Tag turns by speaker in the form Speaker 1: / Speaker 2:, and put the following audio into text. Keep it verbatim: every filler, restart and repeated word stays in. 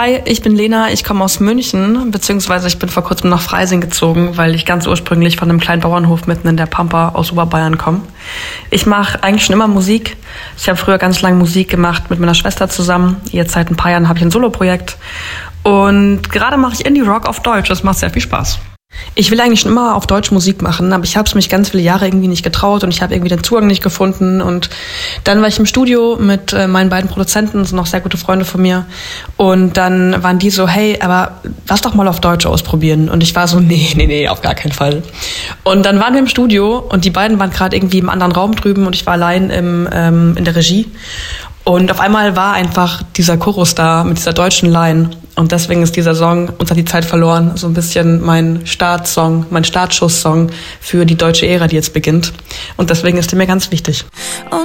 Speaker 1: Hi, ich bin Lena, ich komme aus München, beziehungsweise ich bin vor kurzem nach Freising gezogen, weil ich ganz ursprünglich von einem kleinen Bauernhof mitten in der Pampa aus Oberbayern komme. Ich mache eigentlich schon immer Musik. Ich habe früher ganz lange Musik gemacht mit meiner Schwester zusammen. Jetzt seit ein paar Jahren habe ich ein Soloprojekt. Und gerade mache ich Indie-Rock auf Deutsch, das macht sehr viel Spaß. Ich will eigentlich schon immer auf Deutsch Musik machen, aber ich habe es mich ganz viele Jahre irgendwie nicht getraut und ich habe irgendwie den Zugang nicht gefunden. Und dann war ich im Studio mit äh, meinen beiden Produzenten, das sind noch sehr gute Freunde von mir. Und dann waren die so, hey, aber lass doch mal auf Deutsch ausprobieren. Und ich war so, nee, nee, nee, auf gar keinen Fall. Und dann waren wir im Studio und die beiden waren gerade irgendwie im anderen Raum drüben und ich war allein im, ähm, in der Regie. Und auf einmal war einfach dieser Chorus da mit dieser deutschen Line. Und deswegen ist dieser Song, uns hat die Zeit verloren, so ein bisschen mein Startsong, mein Startschusssong für die deutsche Ära, die jetzt beginnt. Und deswegen ist der mir ganz wichtig.